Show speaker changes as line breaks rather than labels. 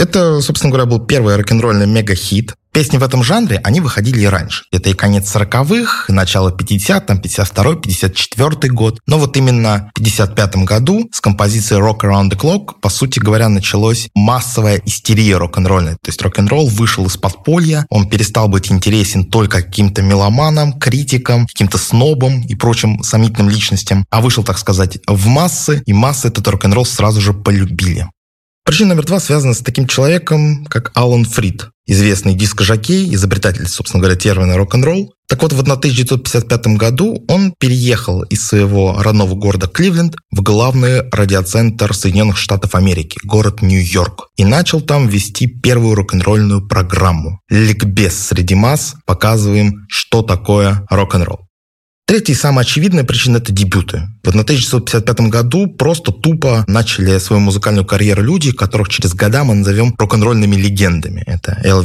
Это, собственно говоря, был первый рок-н-ролльный мега-хит. Песни в этом жанре, они выходили и раньше. Это и конец 40-х, и начало 50-х, 52-й, 54-й год. Но вот именно в 55-м году с композиции «Rock Around the Clock», по сути говоря, началась массовая истерия рок-н-ролльная. То есть рок-н-ролл вышел из подполья, он перестал быть интересен только каким-то меломанам, критикам, каким-то снобам и прочим сомнительным личностям, а вышел, так сказать, в массы, и массы этот рок-н-ролл сразу же полюбили. Причина номер 2 связана с таким человеком, как Алан Фрид, известный диско-жокей, изобретатель, собственно говоря, термина рок-н-ролл. Так вот, в 1955 году он переехал из своего родного города Кливленд в главный радиоцентр Соединенных Штатов Америки, город Нью-Йорк, и начал там вести первую рок-н-ролльную программу. Ликбез среди масс, показываем, что такое рок-н-ролл. Третья и самая очевидная причина – это дебюты. В 1955 году просто тупо начали свою музыкальную карьеру люди, которых через года мы назовем рок-н-ролльными легендами. Это Элвис